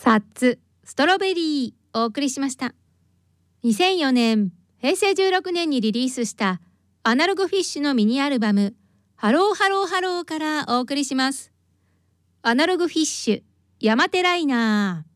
サッツストロベリーお送りしました。2004年平成16年にリリースしたアナログフィッシュのミニアルバムハローハローハローからお送りします。アナログフィッシュ山手ライナー。